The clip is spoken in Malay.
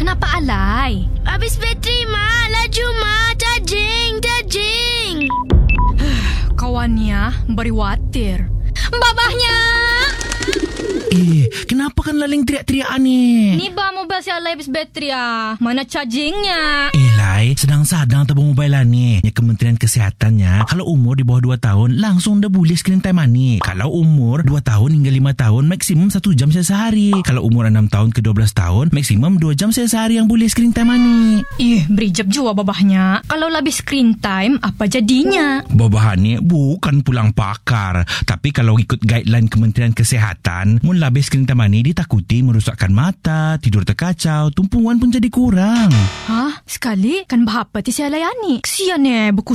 Kenapa alay? Habis bateri, Mak. Laju, Mak. Charging. Kawannya beri watir. Babahnya! Kenapa kan laling teriak-teriak ni? Ni ba mobil si alay habis bateri Mana chargingnya? Lai, sedang-sedang tabung mobile lah ni. Kementerian Kesehatannya, kalau umur di bawah 2 tahun, langsung dah boleh screen time ni. Kalau umur 2 tahun hingga 5 tahun, maksimum 1 jam sehari. Kalau umur 6 tahun ke 12 tahun, maksimum 2 jam sehari yang boleh screen time ni. Berijap jua babahnya. Kalau lebih screen time, apa jadinya? Babah ni bukan pulang pakar. Tapi kalau ikut guideline Kementerian Kesehatan, mun lebih screen time ni ditakuti merosakkan mata, tidur terkacau, tumpuan pun jadi kurang. Hah? Sekali? Kan bahapa ti si alay ni? Kesian beku